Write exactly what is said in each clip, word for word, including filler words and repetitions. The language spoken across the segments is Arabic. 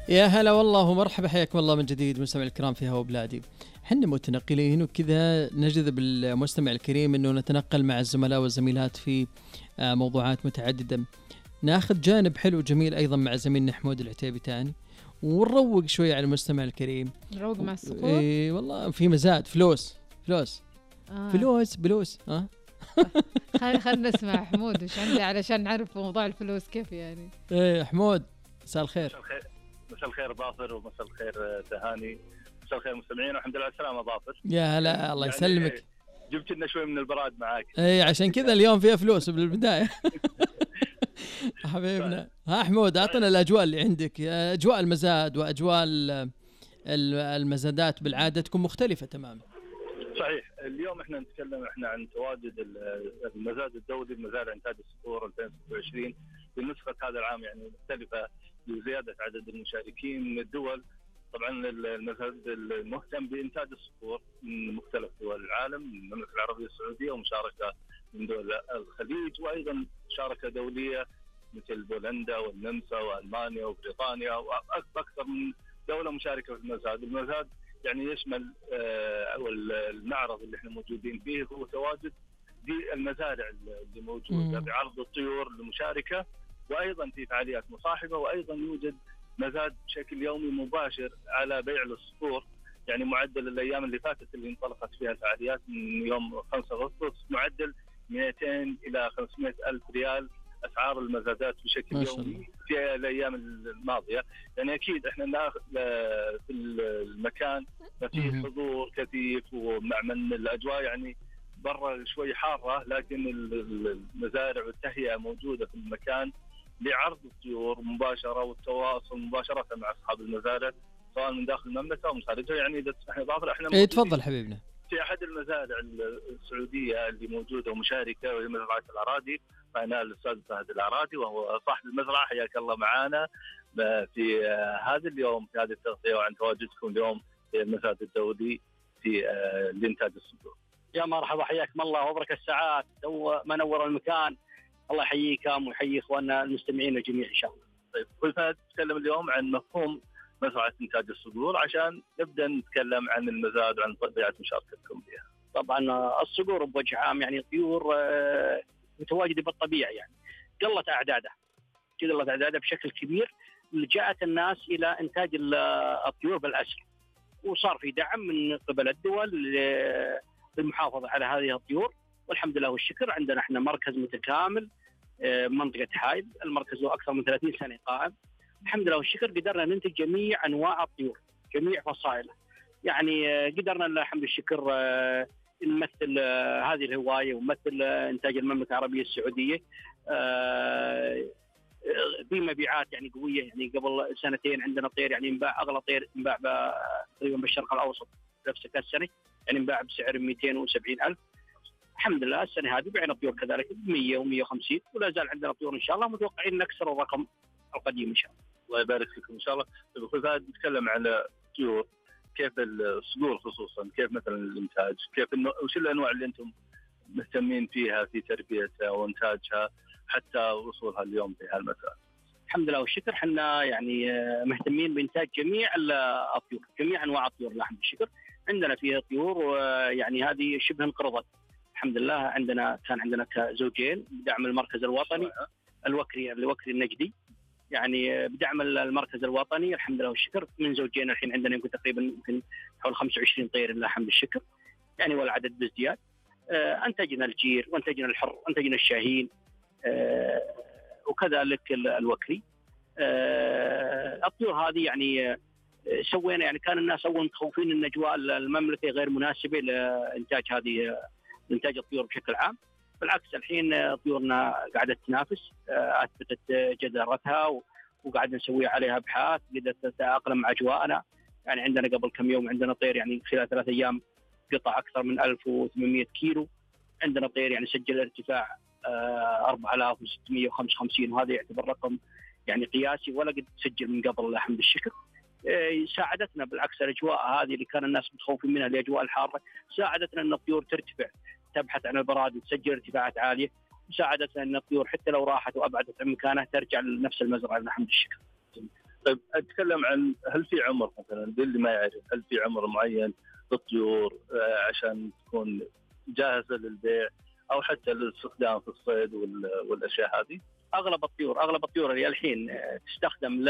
يا هلا والله ومرحبا، حياكم الله من جديد مستمعي الكرام في هوا بلادي. حنا متنقلين وكذا نجذب المستمع الكريم انه نتنقل مع الزملاء والزميلات في موضوعات متعددة. ناخذ جانب حلو جميل ايضا مع زميلنا حمود العتيبي تاني، ونروق شوي على المستمع الكريم. نروق مع الصقور. اي والله في مزاد، فلوس فلوس آه. فلوس بلوس. ها خلينا خلينا نسمع حمود ايش عنده علشان نعرف موضوع الفلوس كيف يعني. ايه حمود، مساء الخير. مساء الخير باطر، ومساء الخير تهاني، مساء الخير مستمعين، والحمد لله على السلامة باطر. يا هلا، الله يعني يسلمك. جبت لنا شوي من البراد معاك. اي عشان كذا اليوم فيها فلوس بالبداية. حبيبنا. ها حمود، اعطنا الاجواء اللي عندك، اجواء المزاد واجواء المزادات بالعادة تكون مختلفة تماما. صحيح. اليوم احنا نتكلم احنا عن تواجد المزاد الدولي لمزارع انتاج الصقور ألفين وستة وعشرين بنسخة هذا العام، يعني مختلفة لزيادة عدد المشاركين من الدول. طبعا المزاد المهتم بإنتاج الصقور من مختلف دول العالم، من المملكة العربية السعودية، ومشاركة من دول الخليج، وأيضا مشاركة دولية مثل بولندا والنمسا وألمانيا وبريطانيا وأكثر من دولة مشاركة في المزاد. المزاد يعني يشمل أو المعرض اللي احنا موجودين فيه هو تواجد المزارع اللي موجودة بعرض الطيور المشاركة، وأيضا في فعاليات مصاحبة، وأيضا يوجد مزاد بشكل يومي مباشر على بيع الصقور. يعني معدل الأيام اللي فاتت اللي انطلقت فيها الفعاليات من يوم خمسة أغسطس معدل مئتين إلى خمسمئة ألف ريال أسعار المزادات بشكل يومي في الأيام الماضية. يعني أكيد إحنا ناخذ في المكان في حضور كثيف، ومع من الأجواء يعني برا شوي حارة، لكن المزارع والتهيئة موجودة في المكان لعرض الطيور مباشرة والتواصل مباشرة مع أصحاب المزارع سواء من داخل المملكة أو من خارجها. يعني إذا تسمح لي باطل، إحنا إيه تفضل حبيبنا. في أحد المزارع السعودية اللي موجودة ومشاركة وهي مزرعة الأراضي، معنا الأستاذ فهد الأراضي وهو صاحب المزرعة. حياك الله معنا في هذا اليوم في هذه التغطية، وعن تواجدكم اليوم في المزاد الدولي في لإنتاج الصقور. يا مرحبا، حياكم الله وبركة الساعات، منور المكان. الله يحييكم ويحيي اخواننا المستمعين الجميع ان شاء الله. طيب كل فهد نتكلم اليوم عن مفهوم مزرعة إنتاج الصقور عشان نبدأ نتكلم عن المزاد وعن طبيعة مشاركتكم فيها. طبعا الصقور بوجه عام يعني طيور متواجدة بالطبيعة، يعني قلت أعدادها قلت أعدادها بشكل كبير، لجأت الناس إلى إنتاج الطيور بالأسر، وصار في دعم من قبل الدول للمحافظة على هذه الطيور. والحمد لله والشكر عندنا احنا مركز متكامل منطقة حائل، المركز له أكثر من ثلاثين سنة قائم. الحمد لله والشكر قدرنا ننتج جميع أنواع الطيور، جميع فصائله. يعني قدرنا الحمد لله والشكر نمثل هذه الهواية ونمثل إنتاج المملكة العربية السعودية بمبيعات يعني قوية. يعني قبل سنتين عندنا طير يعني انباع، أغلى طير انباع تقريبا بالشرق الأوسط نفس السنة، يعني انباع بسعر مئتين وسبعين ألف. الحمد لله السنة هذه بعنا طيور كذلك مئة ومئة وخمسين، ولا زال عندنا طيور إن شاء الله متوقعين نكسر الرقم القديم إن شاء الله. الله يبارك فيكم إن شاء الله. بخصوص نتكلم على طيور، كيف الصقور خصوصا، كيف مثلا الإنتاج، كيف إنه وش الأنواع اللي أنتم مهتمين فيها في تربيتها وإنتاجها حتى وصولها اليوم في هالمسألة؟ الحمد لله والشكر حنا يعني مهتمين بإنتاج جميع الطيور، جميع أنواع الطيور. الحمد لله عندنا فيها طيور يعني هذه شبه انقرضت. الحمد لله عندنا كان عندنا زوجين بدعم المركز الوطني الوكري الوكري النجدي، يعني بدعم المركز الوطني الحمد لله والشكر من زوجين. الحين عندنا يمكن تقريبا يمكن حول خمسة وعشرين طير لله الحمد الشكر، يعني والعدد بازدياد. انتجنا الجير وانتجنا الحر وانتجنا الشاهين وكذلك الوكري. الطيور هذه يعني سوينا، يعني كان الناس اول متخوفين ان اجواء المملكه غير مناسبه لانتاج هذه انتاج الطيور بشكل عام. بالعكس الحين طيورنا قاعده تنافس، اثبتت جدارتها وقاعد نسوي عليها ابحاث، قدرت تتاقلم مع اجواءنا. يعني عندنا قبل كم يوم عندنا طير يعني خلال ثلاث ايام قطع اكثر من ألف وثمانمئة كيلو. عندنا طير يعني سجل ارتفاع أربعة آلاف وستمئة وخمسة وخمسين، وهذا يعتبر رقم يعني قياسي ولا قد تسجل من قبل الحمد لله. ساعدتنا بالعكس الاجواء هذه اللي كان الناس متخوفين منها، الاجواء الحاره، ساعدتنا ان الطيور ترتفع، تبحث عن البراد وتسجل ارتفاعات عاليه، ساعدتنا ان الطيور حتى لو راحت وابعدت عن مكانها ترجع لنفس المزرعه الحمد لله. طيب اتكلم عن هل في عمر مثلا اللي ما يعرف، هل في عمر معين للطيور عشان تكون جاهزه للبيع او حتى للاستخدام في الصيد والاشياء هذه؟ اغلب الطيور اغلب الطيور اللي الحين تستخدم ل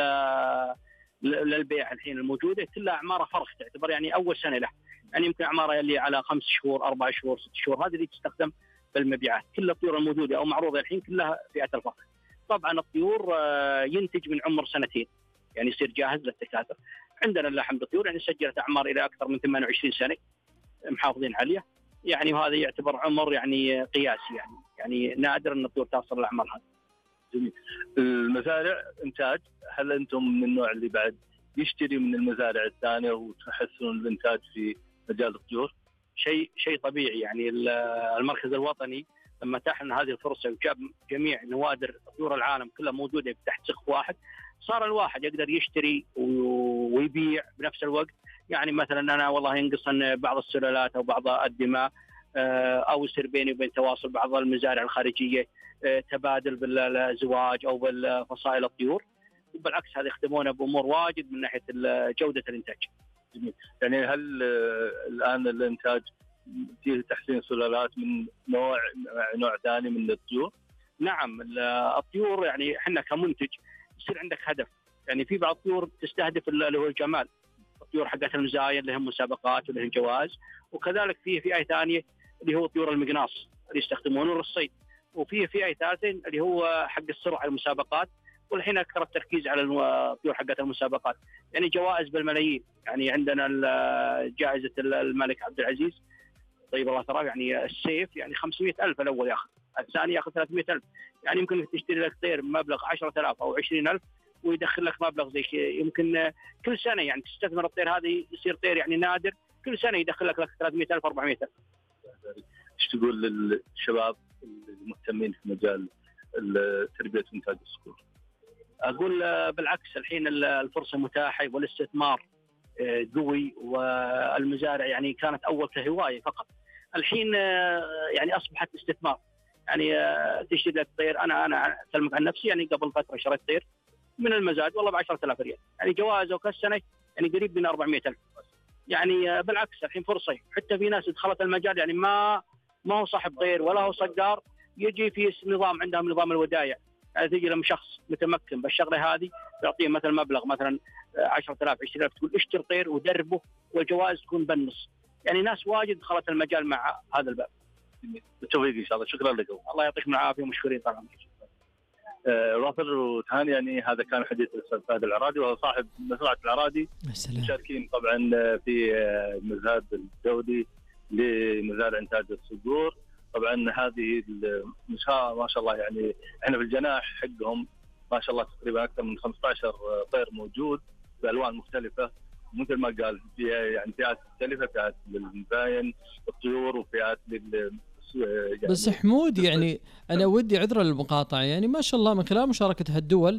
للبيع الحين الموجوده كلها اعمارها فرخ، تعتبر يعني اول سنه له، يعني يمكن اعمارها اللي على خمس شهور اربع شهور ست شهور، هذه اللي تستخدم بالمبيعات. كل الطيور الموجوده او معروضه الحين كلها فئه الفرخ. طبعا الطيور ينتج من عمر سنتين يعني يصير جاهز للتكاثر. عندنا اللحم الطيور يعني سجلت اعمار الى اكثر من ثمانية وعشرين سنه محافظين عليه، يعني وهذا يعتبر عمر يعني قياسي، يعني يعني نادر ان الطيور تصل الاعمار هذه. جميل. المزارع انتاج، هل انتم من النوع اللي بعد يشتري من المزارع الثانيه وتحسنون الانتاج في مجال الطيور؟ شيء شيء طبيعي، يعني المركز الوطني لما اتاح لنا هذه الفرصه وجاب جميع نوادر طيور العالم كلها موجوده تحت سقف واحد، صار الواحد يقدر يشتري ويبيع بنفس الوقت. يعني مثلا انا والله ينقصن بعض السلالات او بعض الدماء، او يصير بيني وبين تواصل بعض المزارع الخارجيه، تبادل بالزواج او بالفصائل الطيور، وبالعكس هذا يخدمونا بامور واجد من ناحيه جوده الانتاج. يعني هل الان الانتاج فيه تحسين سلالات من نوع نوع ثاني من الطيور؟ نعم، الطيور يعني احنا كمنتج يصير عندك هدف، يعني في بعض الطيور تستهدف اللي هو الجمال، الطيور حقت المزايا اللي هم مسابقات ولهم جوائز، وكذلك في فئه ثانيه اللي هو طيور المقناص اللي يستخدمونه للصيد، وفي فئه ثالثه اللي هو حق السرعه المسابقات، والحين اكثر التركيز على الطيور حقت المسابقات، يعني جوائز بالملايين. يعني عندنا جائزه الملك عبد العزيز طيب الله ثراه، يعني السيف يعني خمسمائة ألف الاول ياخذ، الثاني ياخذ ثلاثمائة ألف، يعني يمكن تشتري لك طير بمبلغ عشرة آلاف او عشرين ألف ويدخل لك مبلغ زي كذا. يمكن كل سنه يعني تستثمر الطير هذه يصير طير يعني نادر، كل سنه يدخل لك ثلاثمائة ألف أربعمائة ألف. ايش تقول للشباب المهتمين في مجال تربيه وانتاج الصقور؟ اقول بالعكس، الحين الفرصه متاحه والاستثمار قوي، والمزارع يعني كانت اول كهوايه فقط، الحين يعني اصبحت استثمار. يعني تشتري لك طير، انا انا اكلمك عن نفسي، يعني قبل فتره شريت طير من المزاد والله ب عشرة آلاف ريال، يعني جوائزه كالسنه يعني قريب من أربعمائة ألف. يعني بالعكس الحين فرصه، حتى في ناس دخلت المجال يعني ما ما هو صاحب طير ولا هو صقار، يجي في نظام عندهم نظام الودايع، يعني تجي لهم شخص متمكن بالشغله هذه تعطيه مثلا مبلغ مثلا عشرة آلاف عشرين ألف، تقول اشتري طير ودربه والجوائز تكون بالنص. يعني ناس واجد دخلت المجال مع هذا الباب. بالتوفيق ان شاء الله. شكرا لكم. الله يعطيكم العافيه ومشكورين طبعا. رافض وتهاني، يعني هذا كان حديث الاستاذ فهد العرادي وهو صاحب مزرعه العرادي. مشاركين طبعا في المزاد الدولي لمزارع انتاج الصقور. طبعا هذه ما شاء الله يعني احنا في الجناح حقهم ما شاء الله تقريبا اكثر من خمسة عشر طير موجود بالوان مختلفه، مثل ما قال فيها يعني فئات مختلفه، فئات للمباين الطيور وفئات لل يعني بس حمود يعني انا ودي عذرا للمقاطعه، يعني ما شاء الله من خلال مشاركه هالدول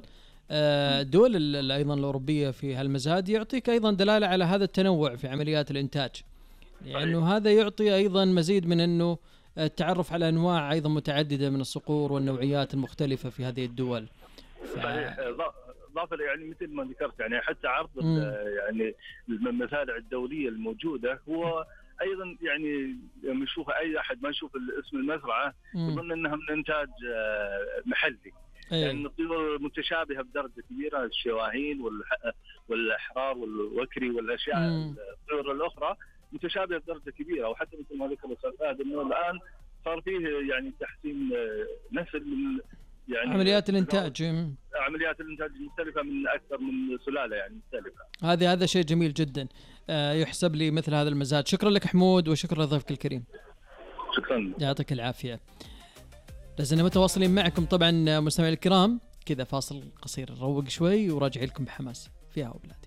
الدول ايضا الاوروبيه في هالمزاد يعطيك ايضا دلاله على هذا التنوع في عمليات الانتاج، يعني انه هذا يعطي ايضا مزيد من انه التعرف على انواع ايضا متعدده من الصقور والنوعيات المختلفه في هذه الدول. ف... صحيح. ضافه يعني مثل ما ذكرت يعني حتى عرض يعني المزارع الدوليه الموجوده هو ايضا يعني نشوف اي احد ما يشوف اسم المزرعه يظن انها من انتاج محلي. لان يعني الطيور متشابهه بدرجه كبيره، الشواهين والاحرار والوكري والاشياء الطيور الاخرى متشابهه بدرجه كبيره، وحتى مثل ما ذكر الاستاذ فهد انه الان صار فيه يعني تحسين نسل من يعني عمليات الانتاج عمليات الانتاج مختلفه من اكثر من سلاله يعني مختلفه. هذا هذا شيء جميل جدا يحسب لي مثل هذا المزاد. شكرا لك حمود وشكرا لضيفك الكريم. شكرا، يعطيك العافيه. لازلنا متواصلين معكم طبعا مستمعي الكرام، كذا فاصل قصير نروق شوي وراجع لكم بحماس فيها أولاد.